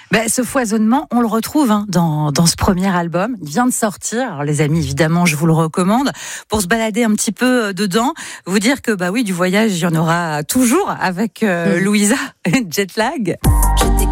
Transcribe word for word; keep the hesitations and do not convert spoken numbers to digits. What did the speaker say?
Ben, ce foisonnement, on le retrouve hein, dans, dans ce premier album. Il vient de sortir. Alors, les amis, évidemment, je vous le recommande. Pour se balader un petit peu dedans, vous dire que, bah oui, du voyage, il y en aura toujours avec euh, Louisa, Jetlag.